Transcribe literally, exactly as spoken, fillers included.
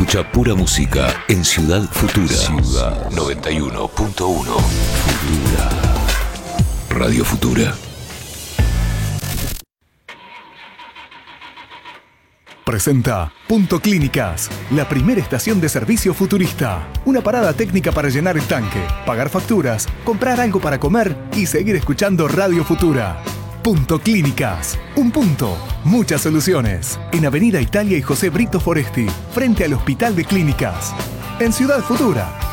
Escucha pura música en Ciudad Futura. Ciudad noventa y uno punto uno. Futura. Radio Futura. Presenta Punto Clínicas, la primera estación de servicio futurista. Una parada técnica para llenar el tanque, pagar facturas, comprar algo para comer y seguir escuchando Radio Futura. Punto Clínicas. Un punto, muchas soluciones. En Avenida Italia y José Brito Foresti, frente al Hospital de Clínicas. En Ciudad Futura.